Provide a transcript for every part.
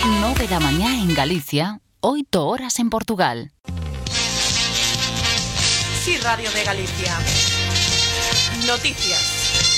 9 da mañá en Galicia, 8 horas en Portugal. Sí, Radio de Galicia. Noticias.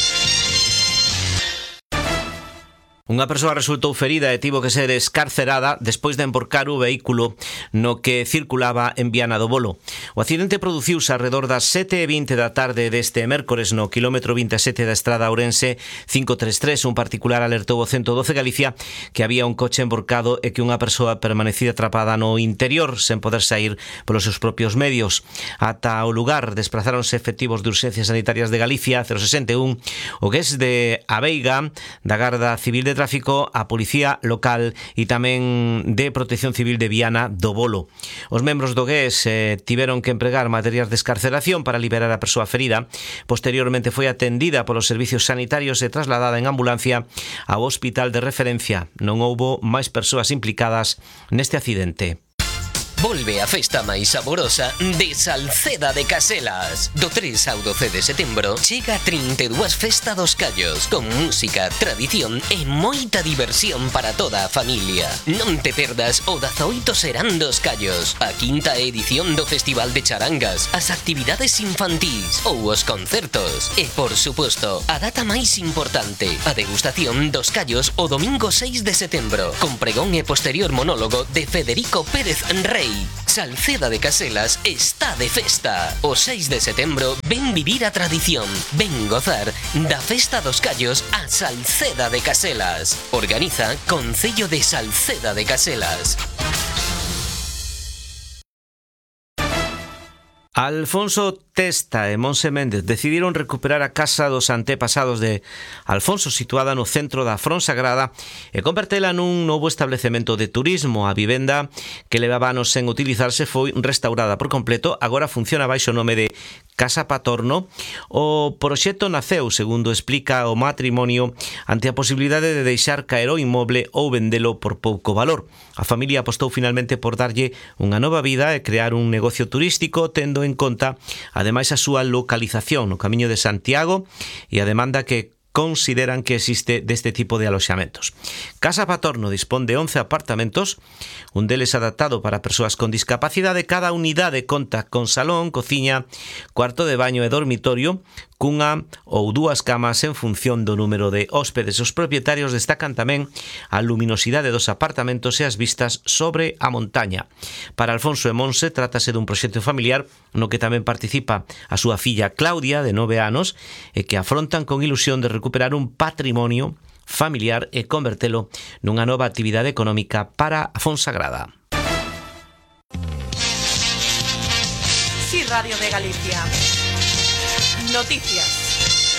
Unha persoa resultou ferida e tivo que ser escarcerada despois de emborcar o vehículo no que circulaba en Viana do Bolo. O accidente produciuse arredor das 7:20 da tarde deste mércores no quilómetro 27 da estrada Ourense 533. Un particular alertou o 112 Galicia que había un coche emborcado e que unha persoa permanecía atrapada no interior sen poder sair polos seus propios medios. Ata o lugar desprazáronse efectivos de urxencias sanitarias de Galicia 061, o GES de Aveiga, da Garda Civil de Tráfico, a Policía Local e tamén de Protección Civil de Viana do Bolo. Os membros do GES tiveron que empregar materias de escarceración para liberar a persoa ferida. Posteriormente foi atendida polos servicios sanitarios e trasladada en ambulancia ao hospital de referencia. Non houbo máis persoas implicadas neste accidente. Volve a festa máis saborosa de Salceda de Caselas. Do 3 ao 12 de setembro chega a 32 Festa dos Callos, con música, tradición e moita diversión para toda a familia. Non te perdas o 18 Serán dos Callos, a quinta edición do Festival de Charangas, as actividades infantís ou os concertos. E, por suposto, a data máis importante, a degustación dos callos o domingo 6 de setembro, con pregón e posterior monólogo de Federico Pérez Rey. Salceda de Caselas está de festa. O 6 de setembro ven vivir a tradición, ven gozar da Festa dos Callos a Salceda de Caselas. Organiza Concello de Salceda de Caselas. Alfonso Testa e Monse Méndez decidiron recuperar a casa dos antepasados de Alfonso, situada no centro da Fonsagrada, e convertela nun novo establecemento de turismo. A vivenda, que levaba anos sen utilizarse, foi restaurada por completo. Agora funciona baixo o nome de Casa Patorno. O proxecto naceu, segundo explica o matrimonio, ante a posibilidade de deixar caer o inmoble ou vendelo por pouco valor. A familia apostou finalmente por darlle unha nova vida e crear un negocio turístico, tendo en conta, ademais, a súa localización no Camiño de Santiago e a demanda que consideran que existe deste tipo de aloxamentos. Casa Patorno dispón de 11 apartamentos, un deles adaptado para persoas con discapacidade. Cada unidade conta con salón, cociña, cuarto de baño e dormitorio, cunha ou dúas camas en función do número de hóspedes. Os propietarios destacan tamén a luminosidade dos apartamentos e as vistas sobre a montaña. Para Alfonso e Monse trátase dun proxecto familiar no que tamén participa a súa filla Claudia, de 9 anos, e que afrontan con ilusión de recuperar un patrimonio familiar e convertelo nunha nova actividade económica para a Fonsagrada. Sí, Radio de Galicia. Noticias.